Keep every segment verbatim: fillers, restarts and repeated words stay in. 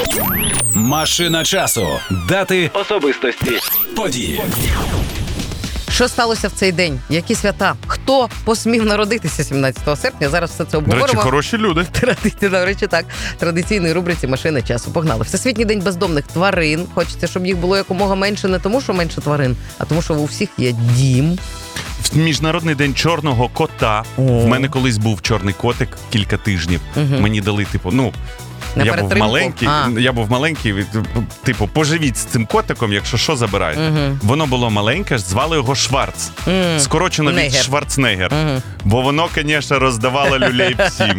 Машина часу. Дати, особистості, події. Що сталося в цей день? Які свята? Хто посмів народитися сімнадцятого серпня? Зараз все це обговоримо. До речі, хороші люди. Традиційно, до речі, так. Традиційної рубриці «Машина часу». Погнали. Всесвітній день бездомних тварин. Хочеться, щоб їх було якомога менше не тому, що менше тварин, а тому, що у всіх є дім. Міжнародний день чорного кота. О. В мене колись був чорний котик кілька тижнів. Угу. Мені дали, типу, ну... На я був перетримку? маленький, А. я був маленький, типу, поживіть з цим котиком, якщо що, забирайте. Угу. Воно було маленьке, звали його Шварц. Mm. Скорочено від Негер. Шварценеггер. Угу. Бо воно, звісно, роздавало люлей всім.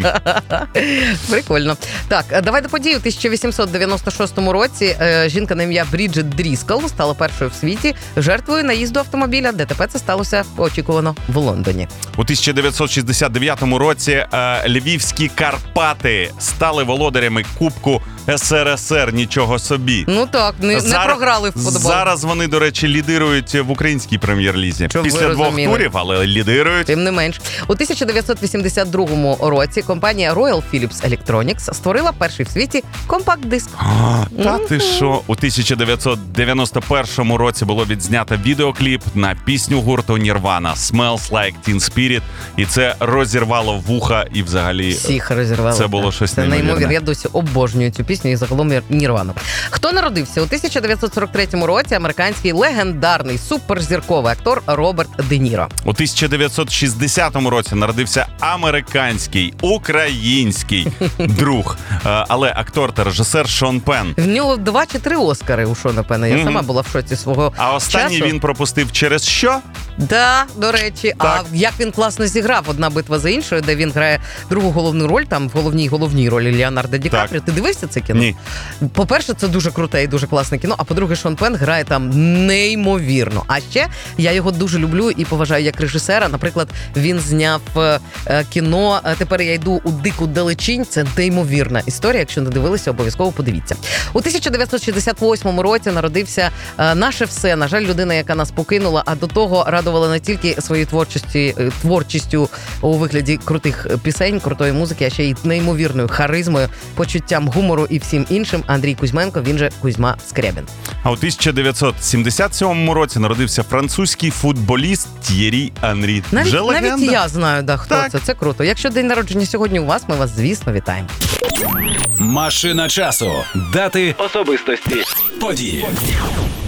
Прикольно. Так, давай до події. У тисяча вісімсот дев'яносто шостому році е, жінка на ім'я Бріджит Дріскл стала першою в світі жертвою наїзду автомобіля. ДТП це сталося очікувано в Лондоні. У тисяча дев'ятсот шістдесят дев'ятому році е, Львівські Карпати стали володарями Кубку ес ер ес ер. Нічого собі. Ну так, не, Зараз- не програли в футбол. Зараз вони, до речі, лідирують в українській прем'єр-лізі. Щоб ви Після двох розуміли. турів, але лідирують. Тим не менш. У тисяча дев'ятсот вісімдесят другому році компанія Royal Philips Electronics створила перший в світі компакт-диск. А, та ти що? У тисяча дев'ятсот дев'яносто першому році було відзнято відеокліп на пісню гурту Nirvana «Smells Like Teen Spirit». І це розірвало вуха і взагалі... Всіх розірвали. Це було так. щось Це неймовірне. неймовірно. Я досі обожнюю цю пісню і загалом Нірвану. Хто народився? У тисяча дев'ятсот сорок третьому році американський легендарний суперзірковий актор Роберт Де Ніро. У тисяча дев'ятсот шістдесятому році народився американський, український друг, е, але актор та режисер Шон Пен. В нього два чи три Оскари у Шона Пена. Я Мгм. сама була в шоці свого А останній часу. він пропустив через що? Да, до речі. Так. А як він класно зіграв «Одна битва за іншою», де він грає другу головну роль, там в головній головній ролі Леонардо Ді Капріо. Ти дивився це кіно? Ні. По-перше, це дуже круте і дуже класне кіно, а по-друге, Шон Пен грає там неймовірно. А ще я його дуже люблю і поважаю як режисера. Наприклад, він зняв е, кіно «Тепер я йду у дику далечінь». Це неймовірна історія. Якщо не дивилися, обов'язково подивіться. У тисяча дев'ятсот шістдесят восьмому році народився е, наше все. На жаль, людина, яка нас покинула, а до того радувала не тільки своєю творчості, е, творчістю у вигляді крутих пісень, крутої музики, а ще й неймовірною харизмою, почуттям гумору і всім іншим. Андрій Кузьменко, він же Кузьма Скрябін. А у тисяча дев'ятсот сімдесят сьомому році народився французький футболіст Т'єрі Анрі. Навіть, Вже легенда. навіть я знаю, да, хто Так. це. Це круто. Якщо день народження сьогодні у вас, ми вас, звісно, вітаємо. Машина часу. Дати, особистості, події.